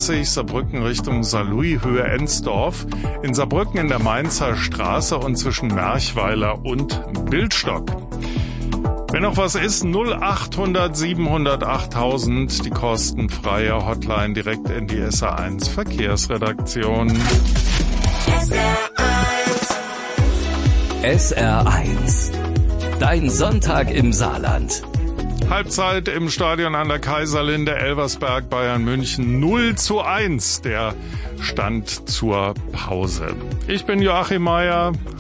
A20 Saarbrücken Richtung Saarlouis, Höhe Ensdorf, in Saarbrücken in der Mainzer Straße und zwischen Merchweiler und Bildstock. Wenn noch was ist, 0800 700 8000, die kostenfreie Hotline direkt in die SR1 Verkehrsredaktion. SR1, dein Sonntag im Saarland. Halbzeit im Stadion an der Kaiserlinde, Elversberg, Bayern München 0:1, der Stand zur Pause. Ich bin Joachim Meier.